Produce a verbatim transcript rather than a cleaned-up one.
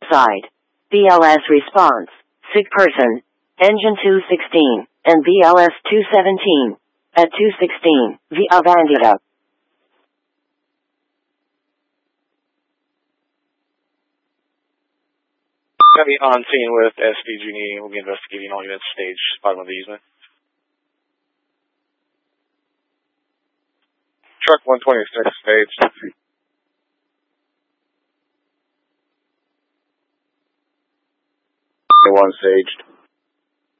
Side. B L S response. Sick person. Engine two sixteen. And B L S two seventeen. At two sixteen. Via Vandita. Gonna be on scene with S P G. We'll be investigating all units stage bottom of the easement. Truck one twenty-six staged. One staged.